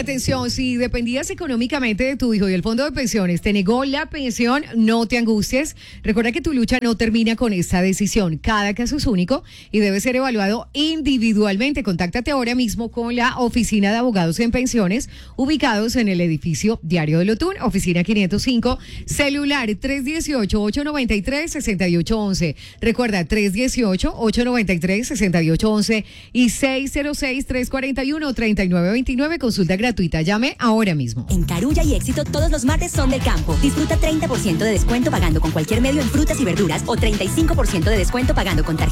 atención, si dependías económicamente de tu hijo y el fondo de pensiones te negó la pensión, no te angusties. Recuerda que tu lucha no termina con esta decisión. Cada caso es único y debe ser evaluado individualmente. Contáctate ahora mismo con la Oficina de Abogados en Pensiones, ubicados en el edificio Diario de Lotún, oficina 505, celular 318-893-6811. Recuerda, 318-893-6811 y 606-341-3929. Consulta gratuita. Llame ahora mismo. En Carulla y Éxito, todos los martes son del campo. Disfruta 30% de descuento pagando con cualquier medio en frutas y verduras o 35% de descuento pagando con tarjeta